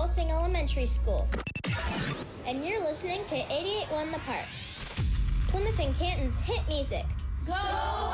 Welsing Elementary School. And you're listening to 88.1 The Park, Plymouth and Canton's hit music. Go